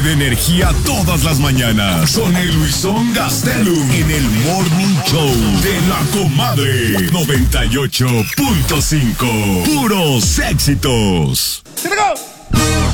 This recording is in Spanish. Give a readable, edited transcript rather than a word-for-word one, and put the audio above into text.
de energía todas las mañanas. Con el Luisón Gastelum en el Morning Show de La Comadre 98.5. Puros éxitos. ¡Se pegó!